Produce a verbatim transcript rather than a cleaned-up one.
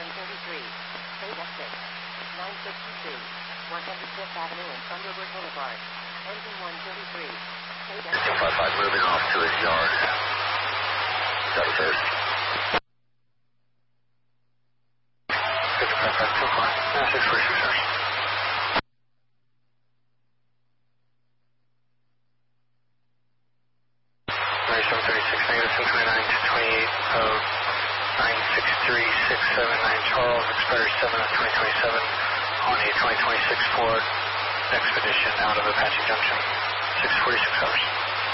thirty-three. K S six. nine sixty-two. one hundred fifth Avenue and Thunderbird Boulevard. Engine one thirty-three. K S six. two five five moving off to his yard. thirty-first. fifty-five five two five. six forty-six hours. ninety-seven thirty-six, negative ten twenty-nine, two twenty-eight of nine six three six seven nine Charles, expires seven of twenty twenty-seven on a twenty twenty-six Ford Expedition out of Apache Junction, six forty-six hours.